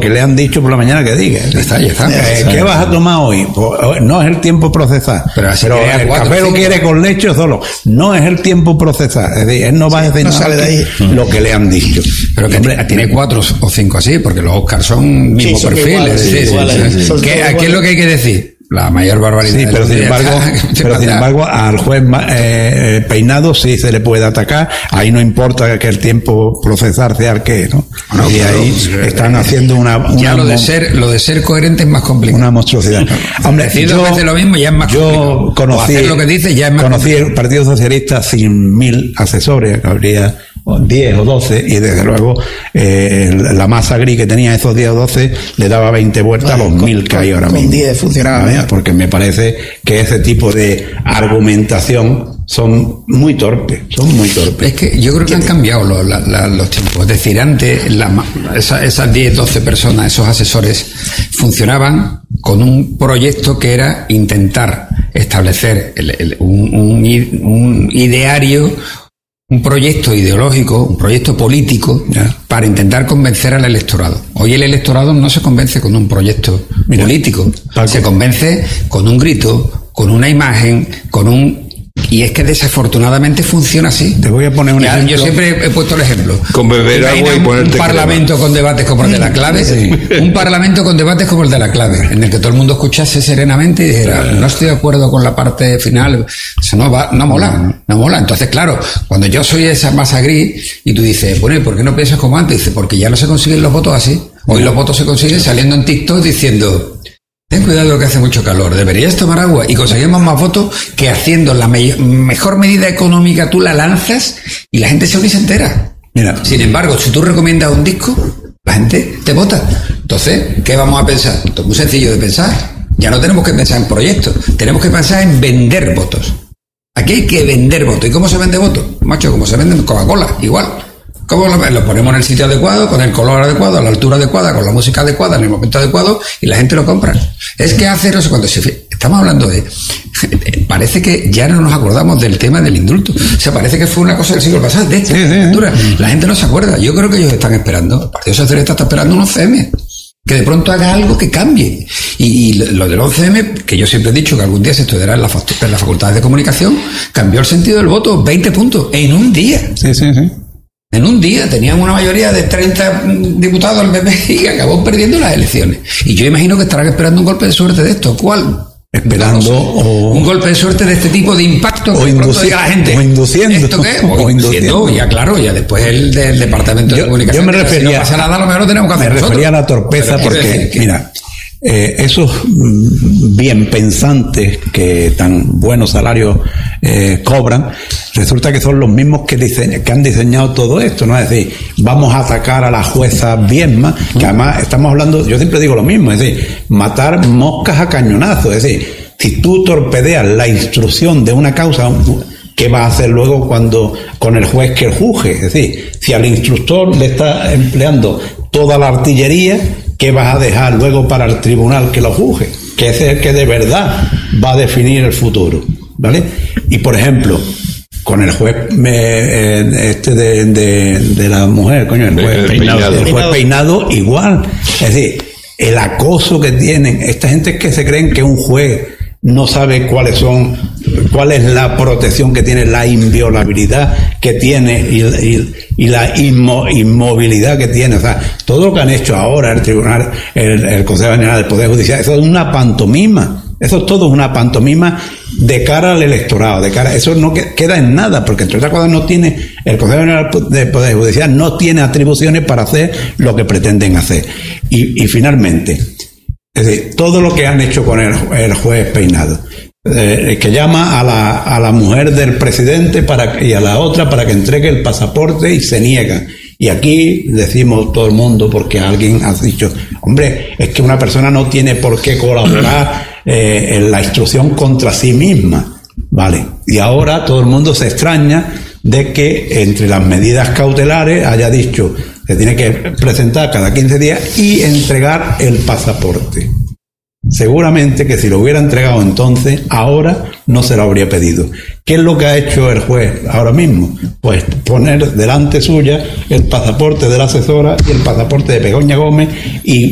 que le han dicho por la mañana que diga. Ya está. ¿Qué vas a tomar hoy? Pues, no es el tiempo procesar. Pero el café lo quiere con leche o solo. No es el tiempo procesar. Es decir, él no va a decir nada de ahí lo que le han dicho. Pero que tiene 4 o 5 así, porque los Oscars son mismo perfil. ¿Qué es lo que hay que decir? La mayor barbaridad. Sí, pero sin embargo al juez Peinado sí se le puede atacar. Ahí no importa que el tiempo procesar sea el que, ¿no? Bueno, y ahí están haciendo ya lo de ser coherente es más complicado. Una monstruosidad. Hombre, decir dos veces lo mismo ya es más complicado. Yo conocí lo que dice ya es más complicado. El Partido Socialista sin 1000 asesores, que habría 10 o 12, y desde luego la masa gris que tenía esos 10 o 12 le daba 20 vueltas a los 1000 que hay ahora mismo. Con 10 funcionaba. Porque me parece que ese tipo de argumentación son muy torpes. Es que yo creo que han cambiado los tiempos. Es decir, antes esas 10, 12 personas, esos asesores, funcionaban con un proyecto que era intentar establecer un ideario, un proyecto ideológico, un proyecto político, para intentar convencer al electorado. Hoy el electorado no se convence con un proyecto político, se convence con un grito, con una imagen, y es que desafortunadamente funciona así. Te voy a poner un ejemplo. Yo siempre he puesto el ejemplo. Con beber agua y ponerte un parlamento con debates como el de la clave. Sí. Un parlamento con debates como el de la clave, en el que todo el mundo escuchase serenamente y dijera, no estoy de acuerdo con la parte final. Eso no mola. Entonces, claro, cuando yo soy esa masa gris y tú dices, bueno, ¿y por qué no piensas como antes? Dice, porque ya no se consiguen los votos así. Hoy los votos se consiguen saliendo en TikTok diciendo, ten cuidado que hace mucho calor, deberías tomar agua, y conseguimos más votos que haciendo la mejor medida económica. Tú la lanzas y la gente se entera. Mira. Sin embargo, si tú recomiendas un disco, la gente te vota. Entonces, ¿qué vamos a pensar? Esto es muy sencillo de pensar. Ya no tenemos que pensar en proyectos, tenemos que pensar en vender votos. Aquí hay que vender votos. ¿Y cómo se vende votos? Macho, como se vende Coca-Cola, igual. ¿Cómo lo ponemos en el sitio adecuado, con el color adecuado, a la altura adecuada, con la música adecuada, en el momento adecuado, y la gente lo compra? Es que hace no sé cuándo. Estamos hablando de... Parece que ya no nos acordamos del tema del indulto. O sea, parece que fue una cosa del siglo pasado, de esta legislatura. La gente no se acuerda. Yo creo que ellos están esperando. El Partido Socialista está esperando un 11M. Que de pronto haga algo que cambie. Y lo del 11M, que yo siempre he dicho que algún día se estudiará en las facultades de comunicación, cambió el sentido del voto, 20 puntos, en un día. Sí. En un día tenían una mayoría de 30 diputados al PP y acabó perdiendo las elecciones. Y yo imagino que estarán esperando un golpe de suerte de esto. ¿Cuál? Esperando un golpe de suerte de este tipo de impacto que de pronto diga la gente. O induciendo. ¿Esto qué? O induciendo. Ya claro, ya después el del Departamento de Comunicación. Yo me refería, si no pasa nada, a lo mejor lo tenemos que hacer nosotros. Me refería a la torpeza porque, mira, esos bien pensantes que tan buenos salarios cobran, resulta que son los mismos que han diseñado todo esto, ¿no? Es decir, vamos a atacar a la jueza Viedma, que además estamos hablando, yo siempre digo lo mismo, es decir, matar moscas a cañonazos. Es decir, si tú torpedeas la instrucción de una causa, ¿qué vas a hacer luego con el juez que juzgue? Es decir, si al instructor le está empleando toda la artillería, ¿qué vas a dejar luego para el tribunal que lo juzgue? Que ese es el que de verdad va a definir el futuro, ¿vale? Y por ejemplo, con el juez de la mujer, coño, el juez Peinado igual. Es decir, el acoso que tienen esta gente, que se creen que un juez no sabe cuál es la protección que tiene, la inviolabilidad que tiene y la inmovilidad que tiene. O sea, todo lo que han hecho ahora el tribunal, el Consejo General del Poder Judicial, eso es una pantomima. Eso es todo una pantomima de cara al electorado, eso no queda en nada, porque entre otras cosas el Consejo General del Poder Judicial no tiene atribuciones para hacer lo que pretenden hacer. Y finalmente, es decir, todo lo que han hecho con el juez Peinado, que llama a la mujer del presidente y a la otra para que entregue el pasaporte y se niegan. Y aquí decimos todo el mundo, porque alguien ha dicho, hombre, es que una persona no tiene por qué colaborar en la instrucción contra sí misma, ¿vale? Y ahora todo el mundo se extraña de que entre las medidas cautelares haya dicho que tiene que presentar cada 15 días y entregar el pasaporte. Seguramente que si lo hubiera entregado entonces, ahora no se lo habría pedido. ¿Qué es lo que ha hecho el juez ahora mismo? Pues poner delante suya el pasaporte de la asesora y el pasaporte de Begoña Gómez y